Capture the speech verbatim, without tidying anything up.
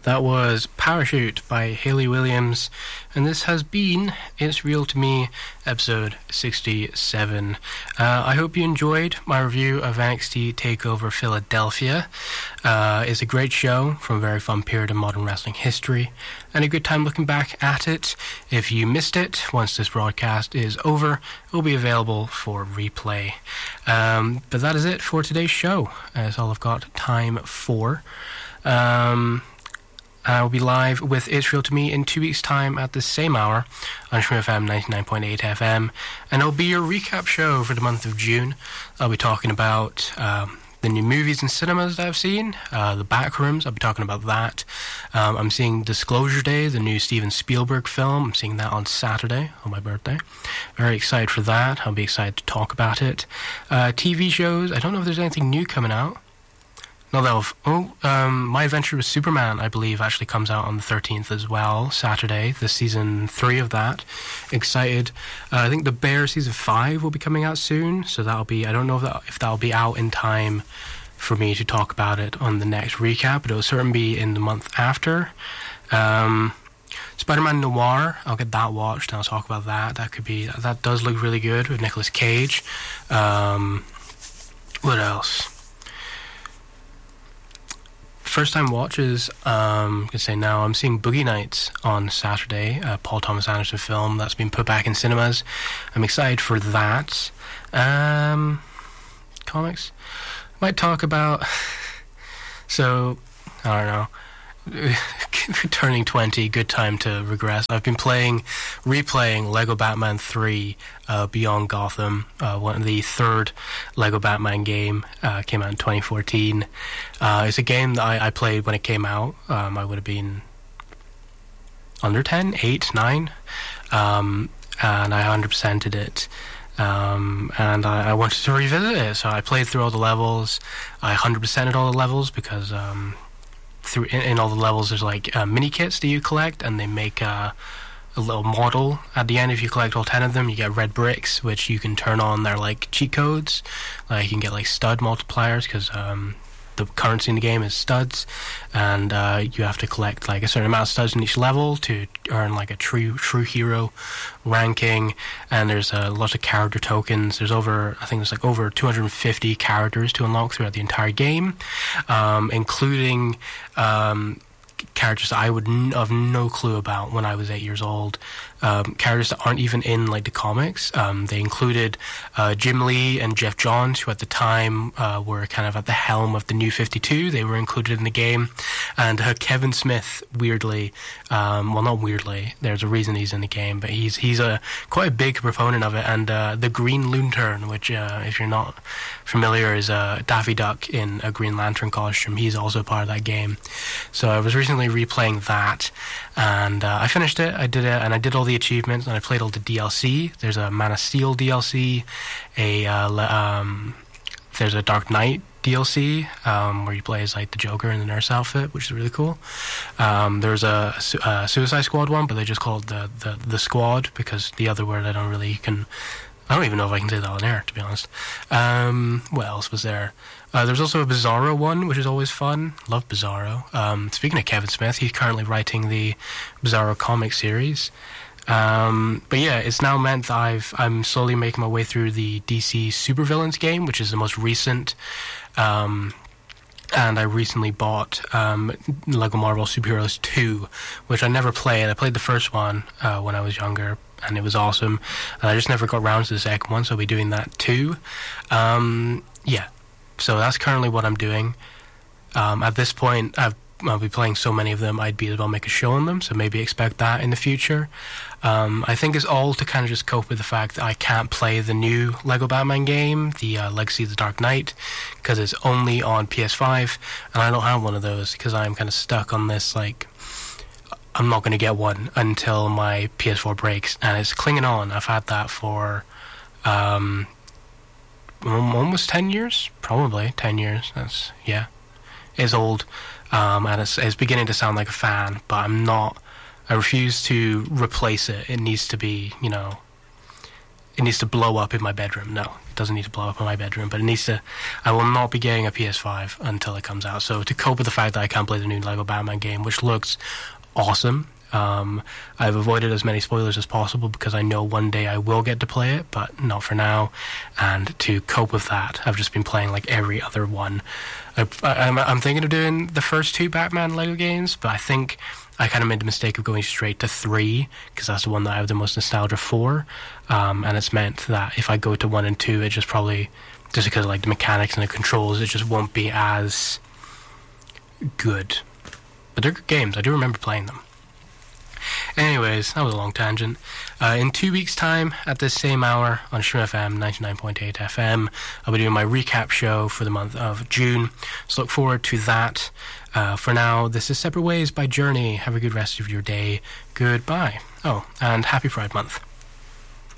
That was Parachute by Hayley Williams, and this has been It's Real to Me, episode sixty-seven. Uh, I hope you enjoyed my review of N X T TakeOver Philadelphia. Uh, it's a great show from a very fun period in modern wrestling history, and a good time looking back at it. If you missed it, once this broadcast is over, it will be available for replay. Um, but that is it for today's show. That's all I've got time for. Um... I will be live with It's Real to Me in two weeks' time at the same hour on Shroom F M ninety-nine point eight F M, and it'll be your recap show for the month of June. I'll be talking about um, the new movies and cinemas that I've seen, uh, the Backrooms. I'll be talking about that. Um, I'm seeing Disclosure Day, the new Steven Spielberg film. I'm seeing that on Saturday, on my birthday. Very excited for that. I'll be excited to talk about it. Uh, T V shows, I don't know if there's anything new coming out. No, that oh, um, My Adventure with Superman, I believe, actually comes out on the thirteenth as well, Saturday, the season three of that. Excited. Uh, I think The Bear season five will be coming out soon, so that'll be, I don't know if, that, if that'll be out in time for me to talk about it on the next recap, but it'll certainly be in the month after. Um, Spider-Man Noir, I'll get that watched, and I'll talk about that. That could be, that does look really good with Nicolas Cage. Um, what else? First time watches, um, I can say now, I'm seeing Boogie Nights on Saturday, a Paul Thomas Anderson film that's been put back in cinemas. I'm excited for that. Um, comics? Might talk about, so, I don't know. Turning twenty, good time to regress. I've been playing, replaying Lego Batman three, uh, Beyond Gotham, uh, one the third Lego Batman game, uh, came out in twenty fourteen. Uh, it's a game that I, I played when it came out. Um, I would have been under ten, eight, nine, um, and I one hundred percented it. Um, and I, I wanted to revisit it, so I played through all the levels. I one hundred percented all the levels because, um, Through in, in all the levels, there's like uh, mini kits that you collect, and they make uh, a little model at the end. If you collect all ten of them, you get red bricks, which you can turn on. They're like cheat codes. Like you can get like stud multipliers because um, the currency in the game is studs, and uh, you have to collect like a certain amount of studs in each level to earn like a true true hero ranking. And there's a uh, lot of character tokens. There's over, I think there's like over two hundred fifty characters to unlock throughout the entire game, um, including um, characters that I would n- have no clue about when I was eight years old. Um, characters that aren't even in like the comics. Um, they included uh, Jim Lee and Jeff Johns, who at the time uh, were kind of at the helm of the New fifty-two. They were included in the game, and uh, Kevin Smith, weirdly, um, well, not weirdly. There's a reason he's in the game, but he's he's a quite a big proponent of it. And uh, the Green Lantern, which uh, if you're not familiar, is uh, Daffy Duck in a Green Lantern costume. He's also part of that game. So I was recently replaying that, and uh, I finished it. I did it, and I did all the achievements, and I played all the D L C. There's a Man of Steel D L C, a uh, um, there's a Dark Knight D L C um, where you play as like the Joker in the nurse outfit, which is really cool. Um, there's a, a Suicide Squad one, but they just call it the, the the Squad because the other word I don't really can. I don't even know if I can say that on air, to be honest. Um, what else was there? Uh, there's also a Bizarro one, which is always fun. Love Bizarro. Um, speaking of Kevin Smith, he's currently writing the Bizarro comic series. Um, but yeah, it's now meant that I've, I'm slowly making my way through the D C Supervillains game, which is the most recent. Um, and I recently bought um, Lego Marvel Superheroes two, which I never played. I played the first one uh, when I was younger, and it was awesome. And I just never got around to the second one, so I'll be doing that too. Um, yeah, so that's currently what I'm doing. Um, at this point, I've I'll be playing so many of them, I'd be able to make a show on them, so maybe expect that in the future. Um, I think it's all to kind of just cope with the fact that I can't play the new Lego Batman game, the uh, Legacy of the Dark Knight, because it's only on P S five, and I don't have one of those because I'm kind of stuck on this, like, I'm not going to get one until my P S four breaks, and it's clinging on. I've had that for um, almost ten years, probably ten years. That's, yeah, it's old. Um, and it's, it's beginning to sound like a fan, but I'm not. I refuse to replace it. It needs to be, you know, it needs to blow up in my bedroom. No, it doesn't need to blow up in my bedroom, but it needs to. I will not be getting a P S five until it comes out. So to cope with the fact that I can't play the new Lego Batman game, which looks awesome, um, I've avoided as many spoilers as possible because I know one day I will get to play it, but not for now. And to cope with that, I've just been playing like every other one. I, I'm, I'm thinking of doing the first two Batman Lego games, but I think I kind of made the mistake of going straight to three because that's the one that I have the most nostalgia for, um, and it's meant that if I go to one and two, it just probably, just because of like the mechanics and the controls, it just won't be as good. But they're good games. I do remember playing them. Anyways, that was a long tangent. Uh, in two weeks' time, at this same hour on Shroom F M, ninety-nine point eight F M, I'll be doing my recap show for the month of June. So look forward to that. Uh, for now, this is Separate Ways by Journey. Have a good rest of your day. Goodbye. Oh, and happy Pride Month.